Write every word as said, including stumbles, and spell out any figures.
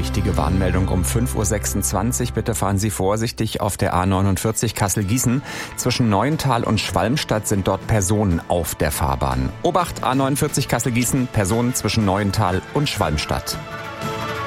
wichtige Warnmeldung um fünf Uhr sechsundzwanzig. Bitte fahren Sie vorsichtig auf der A neunundvierzig Kassel-Gießen. Zwischen Neuental und Schwalmstadt sind dort Personen auf der Fahrbahn. Obacht, A neunundvierzig Kassel-Gießen, Personen zwischen Neuental und Schwalmstadt.